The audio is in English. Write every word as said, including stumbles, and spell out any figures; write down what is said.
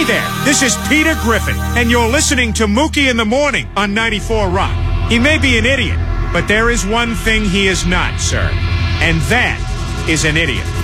there. This is Peter Griffin, and you're listening to Mookie in the Morning on ninety-four Rock. He may be an idiot, but there is one thing he is not, sir, and that is an idiot.